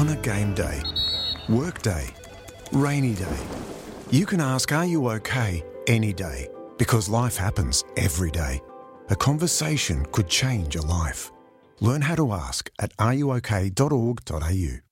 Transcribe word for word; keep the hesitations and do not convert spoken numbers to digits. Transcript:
On a game day, work day, rainy day, you can ask, are you okay, any day, because life happens every day. A conversation could change a life. Learn how to ask at are you okay dot org dot a u.